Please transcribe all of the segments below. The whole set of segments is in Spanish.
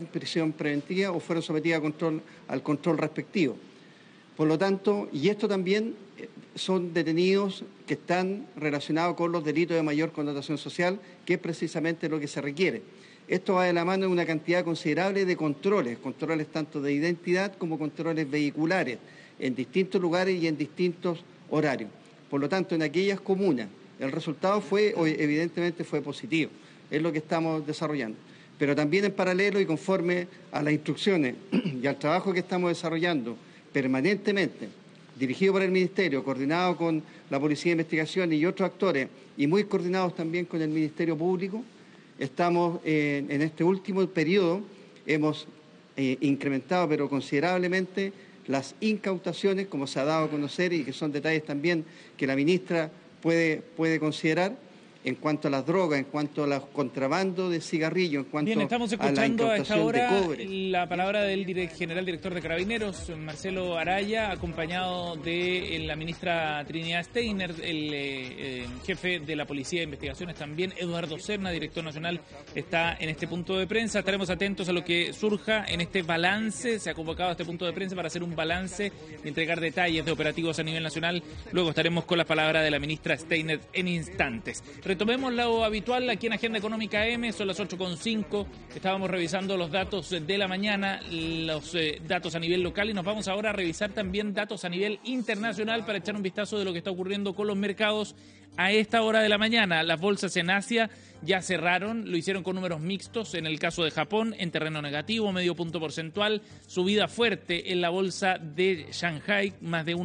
prisión preventiva o fueron sometidas al control respectivo. Por lo tanto, y esto también son detenidos que están relacionados con los delitos de mayor connotación social, que es precisamente lo que se requiere. Esto va de la mano de una cantidad considerable de controles tanto de identidad como controles vehiculares, en distintos lugares y en distintos horarios. Por lo tanto, en aquellas comunas, el resultado evidentemente fue positivo, es lo que estamos desarrollando. Pero también en paralelo y conforme a las instrucciones y al trabajo que estamos desarrollando permanentemente, dirigido por el Ministerio, coordinado con la Policía de Investigación y otros actores, y muy coordinados también con el Ministerio Público, estamos en este último periodo, hemos incrementado pero considerablemente las incautaciones, como se ha dado a conocer y que son detalles también que la ministra puede considerar, en cuanto a las drogas, en cuanto a los contrabandos de cigarrillos, en cuanto Bien, estamos a la escuchando a esta incautación hora de cobre. la palabra del general director de Carabineros, Marcelo Araya, acompañado de la ministra Trinidad Steiner, el jefe de la Policía de Investigaciones también, Eduardo Serna, director nacional, está en este punto de prensa. Estaremos atentos a lo que surja en este balance. Se ha convocado a este punto de prensa para hacer un balance y entregar detalles de operativos a nivel nacional. Luego estaremos con la palabra de la ministra Steiner en instantes. Retomemos lo habitual aquí en Agenda Económica AM, son las 8:05, estábamos revisando los datos de la mañana, los datos a nivel local y nos vamos ahora a revisar también datos a nivel internacional para echar un vistazo de lo que está ocurriendo con los mercados a esta hora de la mañana. Las bolsas en Asia ya cerraron, lo hicieron con números mixtos, en el caso de Japón en terreno negativo, medio punto porcentual, subida fuerte en la bolsa de Shanghai, más de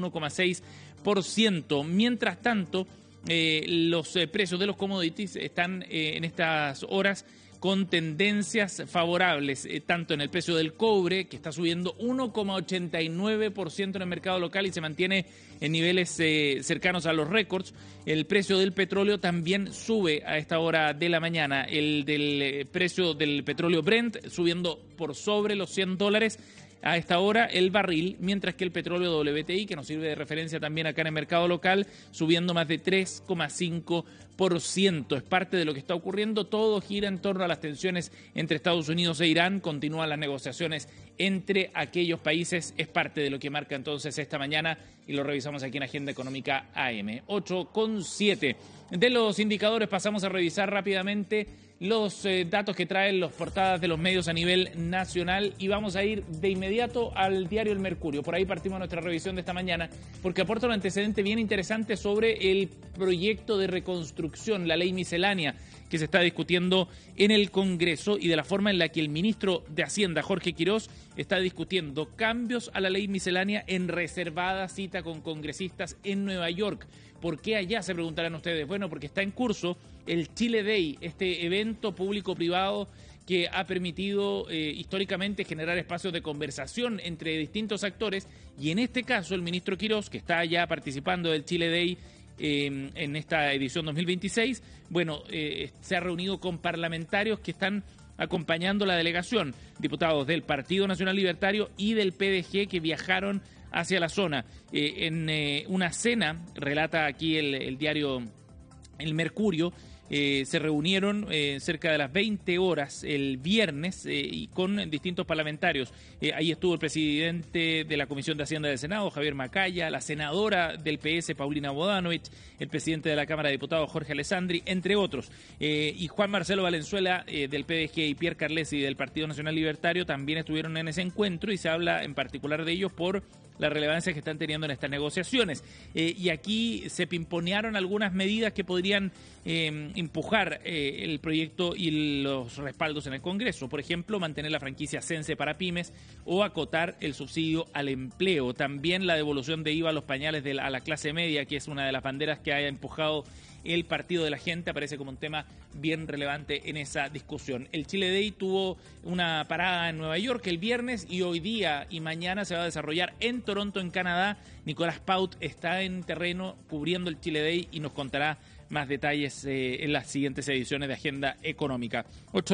1,6%. Mientras tanto, los precios de los commodities están en estas horas con tendencias favorables, tanto en el precio del cobre, que está subiendo 1,89% en el mercado local y se mantiene en niveles cercanos a los récords. El precio del petróleo también sube a esta hora de la mañana. El del precio del petróleo Brent subiendo por sobre los $100 a esta hora el barril, mientras que el petróleo WTI, que nos sirve de referencia también acá en el mercado local, subiendo más de 3,5%. Es parte de lo que está ocurriendo. Todo gira en torno a las tensiones entre Estados Unidos e Irán. Continúan las negociaciones entre aquellos países. Es parte de lo que marca entonces esta mañana y lo revisamos aquí en Agenda Económica AM. 8:07. De los indicadores pasamos a revisar rápidamente los datos que traen las portadas de los medios a nivel nacional y vamos a ir de inmediato al diario El Mercurio. Por ahí partimos nuestra revisión de esta mañana porque aporta un antecedente bien interesante sobre el proyecto de reconstrucción, la ley miscelánea que se está discutiendo en el Congreso y de la forma en la que el ministro de Hacienda, Jorge Quirós, está discutiendo cambios a la ley miscelánea en reservada cita con congresistas en Nueva York. ¿Por qué allá? Se preguntarán ustedes. Bueno, porque está en curso el Chile Day, este evento público-privado que ha permitido históricamente generar espacios de conversación entre distintos actores y en este caso el ministro Quirós, que está allá participando del Chile Day en esta edición 2026, bueno, se ha reunido con parlamentarios que están acompañando la delegación, diputados del Partido Nacional Libertario y del PDG que viajaron hacia la zona. En una cena, relata aquí el diario El Mercurio, se reunieron cerca de las 20 horas el viernes y con distintos parlamentarios. Ahí estuvo el presidente de la Comisión de Hacienda del Senado, Javier Macaya, la senadora del PS, Paulina Bodanovich, el presidente de la Cámara de Diputados, Jorge Alessandri, entre otros. Y Juan Marcelo Valenzuela del PDG y Pierre Carlesi del Partido Nacional Libertario también estuvieron en ese encuentro y se habla en particular de ellos por la relevancia que están teniendo en estas negociaciones. Y aquí se pimponearon algunas medidas que podrían empujar el proyecto y los respaldos en el Congreso. Por ejemplo, mantener la franquicia Sense para pymes o acotar el subsidio al empleo. También la devolución de IVA a los pañales a la clase media, que es una de las banderas que haya empujado el Partido de la Gente, aparece como un tema bien relevante en esa discusión. El Chile Day tuvo una parada en Nueva York el viernes y hoy día y mañana se va a desarrollar en Toronto, en Canadá. Nicolás Paut está en terreno cubriendo el Chile Day y nos contará más detalles en las siguientes ediciones de Agenda Económica.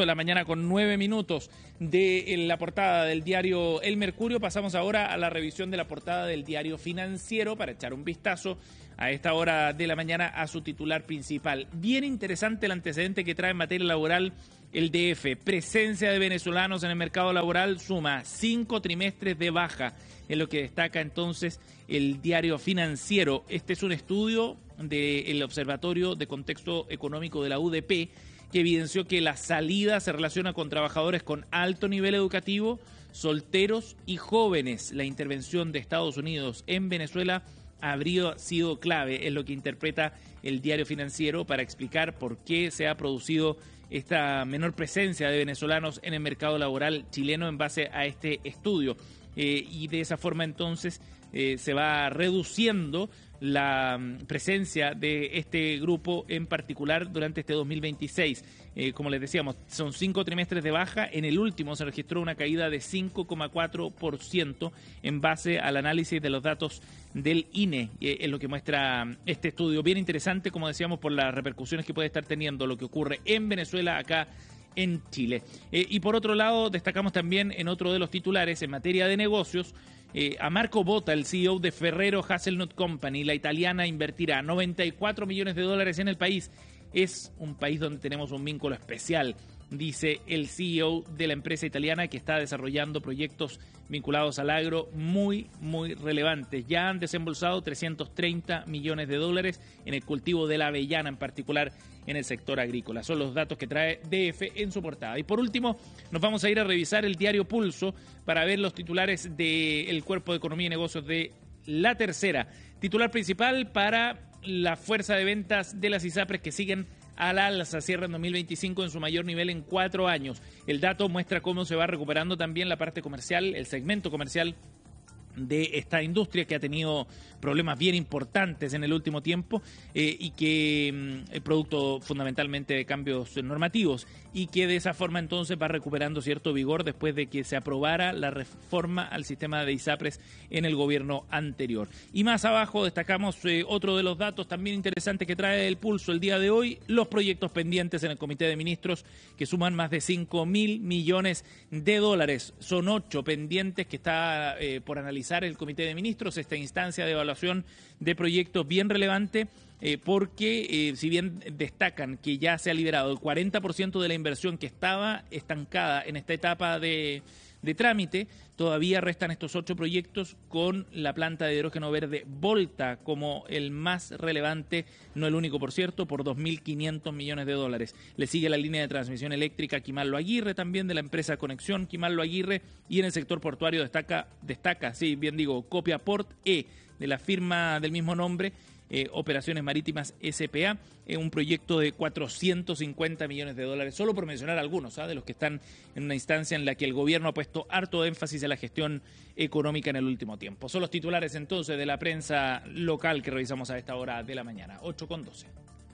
8:09 de la portada del diario El Mercurio. Pasamos ahora a la revisión de la portada del diario Financiero para echar un vistazo a esta hora de la mañana a su titular principal. Bien interesante el antecedente que trae en materia laboral el DF. Presencia de venezolanos en el mercado laboral suma 5 trimestres de baja, es lo que destaca entonces el diario Financiero. Este es un estudio del Observatorio de Contexto Económico de la UDP que evidenció que la salida se relaciona con trabajadores con alto nivel educativo, solteros y jóvenes. La intervención de Estados Unidos en Venezuela habría sido clave, es lo que interpreta el diario Financiero para explicar por qué se ha producido esta menor presencia de venezolanos en el mercado laboral chileno en base a este estudio. Y de esa forma entonces se va reduciendo la presencia de este grupo en particular durante este 2026. Como les decíamos, son 5 trimestres de baja. En el último se registró una caída de 5,4% en base al análisis de los datos del INE, es lo que muestra este estudio. Bien interesante, como decíamos, por las repercusiones que puede estar teniendo lo que ocurre en Venezuela, acá en Chile. Y por otro lado, destacamos también en otro de los titulares, en materia de negocios, a Marco Botta, el CEO de Ferrero Hazelnut Company, la italiana, invertirá $94 millones en el país. Es un país donde tenemos un vínculo especial, dice el CEO de la empresa italiana, que está desarrollando proyectos vinculados al agro muy relevantes. Ya han desembolsado $330 millones en el cultivo de la avellana, en particular en el sector agrícola. Son los datos que trae DF en su portada. Y por último, nos vamos a ir a revisar el diario Pulso para ver los titulares del Cuerpo de Economía y Negocios de La Tercera. Titular principal para la fuerza de ventas de las ISAPRES, que siguen al alza, cierran 2025 en su mayor nivel en 4 años. El dato muestra cómo se va recuperando también la parte comercial, el segmento comercial de esta industria, que ha tenido problemas bien importantes en el último tiempo y que es producto fundamentalmente de cambios normativos, y que de esa forma entonces va recuperando cierto vigor después de que se aprobara la reforma al sistema de ISAPRES en el gobierno anterior. Y más abajo destacamos otro de los datos también interesantes que trae el Pulso el día de hoy: los proyectos pendientes en el Comité de Ministros, que suman más de $5.000 millones. Son 8 pendientes que está por analizar el Comité de Ministros, esta instancia de evaluación de proyectos bien relevante, porque si bien destacan que ya se ha liberado el 40% de la inversión que estaba estancada en esta etapa de trámite, todavía restan estos 8 proyectos, con la planta de hidrógeno verde Volta como el más relevante, no el único por cierto, por $2.500 millones. Le sigue la línea de transmisión eléctrica Quimallo Aguirre, también de la empresa Conexión Quimallo Aguirre, y en el sector portuario destaca, sí, bien digo, Copiaport E, de la firma del mismo nombre, Operaciones Marítimas S.p.A., un proyecto de $450 millones, solo por mencionar algunos de los que están en una instancia en la que el gobierno ha puesto harto énfasis en la gestión económica en el último tiempo. Son los titulares entonces de la prensa local que revisamos a esta hora de la mañana, 8:12.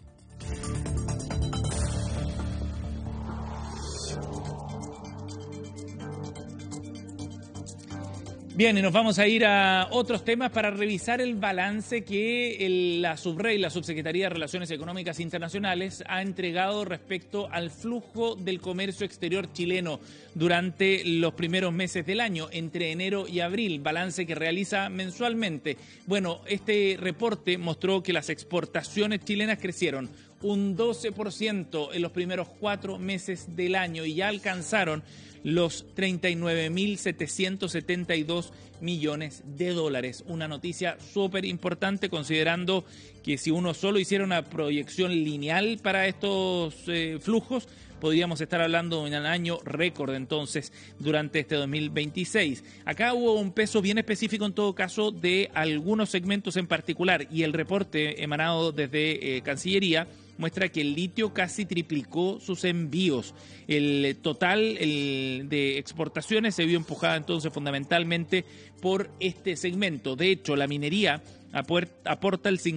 Bien, y nos vamos a ir a otros temas para revisar el balance que la SUBREI, la Subsecretaría de Relaciones Económicas Internacionales, ha entregado respecto al flujo del comercio exterior chileno durante los primeros meses del año, entre enero y abril, balance que realiza mensualmente. Bueno, este reporte mostró que las exportaciones chilenas crecieron un 12% en los primeros 4 meses del año y ya alcanzaron los $39.772 millones. Una noticia súper importante, considerando que si uno solo hiciera una proyección lineal para estos flujos, podríamos estar hablando de un año récord entonces durante este 2026. Acá hubo un peso bien específico en todo caso de algunos segmentos en particular, y el reporte emanado desde Cancillería muestra que el litio casi triplicó sus envíos. El total de exportaciones se vio empujada entonces fundamentalmente por este segmento. De hecho, la minería aporta el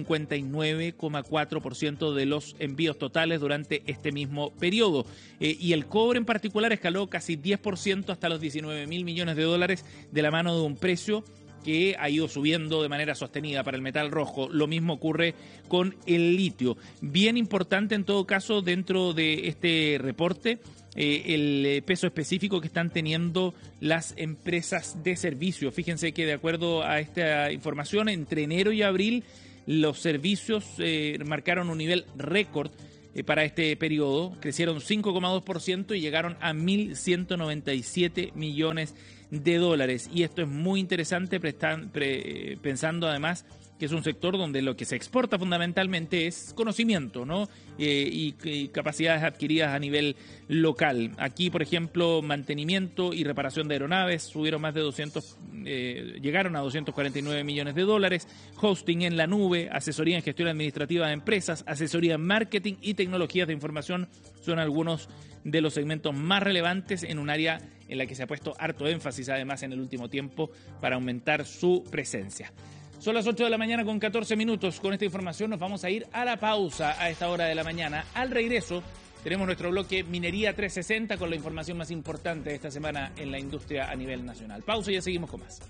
59,4% de los envíos totales durante este mismo periodo. Y el cobre en particular escaló casi 10% hasta los $19.000 millones de la mano de un precio que ha ido subiendo de manera sostenida para el metal rojo. Lo mismo ocurre con el litio. Bien importante en todo caso dentro de este reporte el peso específico que están teniendo las empresas de servicios. Fíjense que de acuerdo a esta información, entre enero y abril los servicios marcaron un nivel récord para este periodo, crecieron 5,2% y llegaron a 1.197 millones de dólares. Y esto es muy interesante pensando además que es un sector donde lo que se exporta fundamentalmente es conocimiento, ¿no? Y capacidades adquiridas a nivel local. Aquí, por ejemplo, mantenimiento y reparación de aeronaves subieron más de llegaron a 249 millones de dólares. Hosting en la nube, asesoría en gestión administrativa de empresas, asesoría en marketing y tecnologías de información son algunos de los segmentos más relevantes en un área en la que se ha puesto harto énfasis además en el último tiempo para aumentar su presencia. Son las 8 de la mañana con 14 minutos. Con esta información nos vamos a ir a la pausa a esta hora de la mañana. Al regreso tenemos nuestro bloque Minería 360 con la información más importante de esta semana en la industria a nivel nacional. Pausa y ya seguimos con más.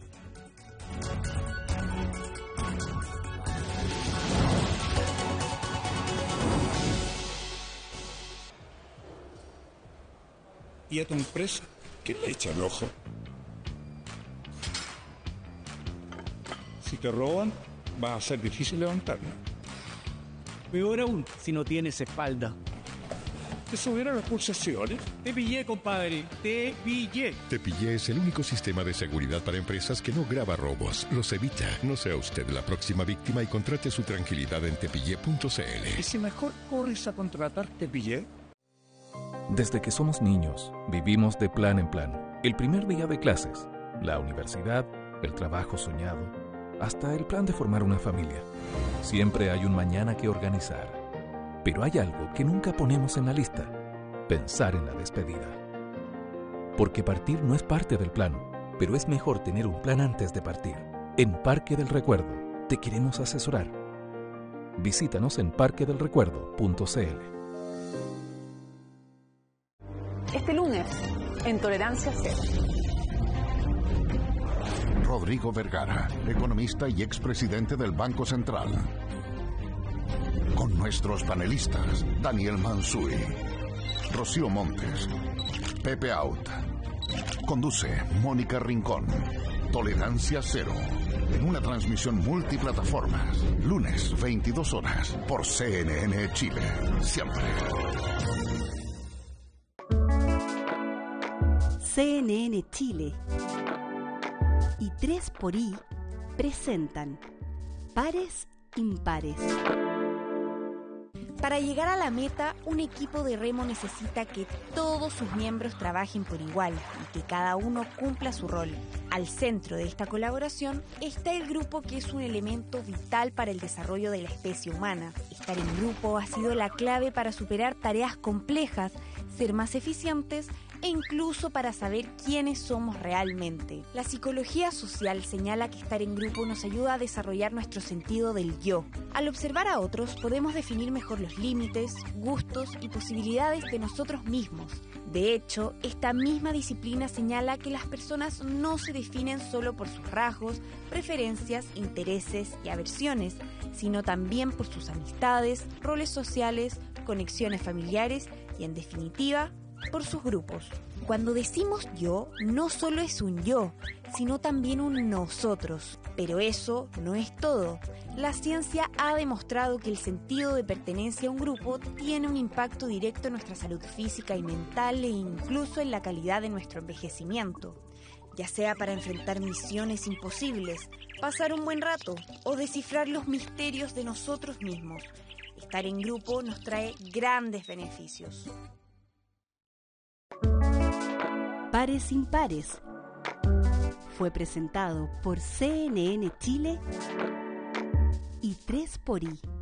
¿Y a tu empresa qué le echa el ojo? Si te roban, va a ser difícil levantarlo. Peor aún, si no tienes espalda. ¿Te subieron las pulsaciones? Te pillé, compadre. Te pillé. Te pillé es el único sistema de seguridad para empresas que no graba robos, los evita. No sea usted la próxima víctima y contrate su tranquilidad en tepillé.cl. ¿Y si mejor corres a contratar Te pillé? Desde que somos niños, vivimos de plan en plan. El primer día de clases, la universidad, el trabajo soñado, hasta el plan de formar una familia. Siempre hay un mañana que organizar. Pero hay algo que nunca ponemos en la lista: pensar en la despedida. Porque partir no es parte del plan, pero es mejor tener un plan antes de partir. En Parque del Recuerdo te queremos asesorar. Visítanos en parquedelrecuerdo.cl. Este lunes, en Tolerancia Cero. Rodrigo Vergara, economista y expresidente del Banco Central. Con nuestros panelistas, Daniel Mansuy, Rocío Montes, Pepe Out. Conduce Mónica Rincón. Tolerancia Cero. En una transmisión multiplataformas. Lunes, 22 horas, por CNN Chile. Siempre. CNN Chile y 3xI presentan Pares Impares. Para llegar a la meta, un equipo de remo necesita que todos sus miembros trabajen por igual y que cada uno cumpla su rol. Al centro de esta colaboración está el grupo, que es un elemento vital para el desarrollo de la especie humana. Estar en grupo ha sido la clave para superar tareas complejas, ser más eficientes e incluso para saber quiénes somos realmente. La psicología social señala que estar en grupo nos ayuda a desarrollar nuestro sentido del yo. Al observar a otros podemos definir mejor los límites, gustos y posibilidades de nosotros mismos. De hecho, esta misma disciplina señala que las personas no se definen solo por sus rasgos, preferencias, intereses y aversiones, sino también por sus amistades, roles sociales, conexiones familiares y, en definitiva, por sus grupos. Cuando decimos yo, no solo es un yo, sino también un nosotros. Pero eso no es todo. La ciencia ha demostrado que el sentido de pertenencia a un grupo tiene un impacto directo en nuestra salud física y mental e incluso en la calidad de nuestro envejecimiento. Ya sea para enfrentar misiones imposibles, pasar un buen rato o descifrar los misterios de nosotros mismos. Estar en grupo nos trae grandes beneficios. Pares Impares fue presentado por CNN Chile y 3xI.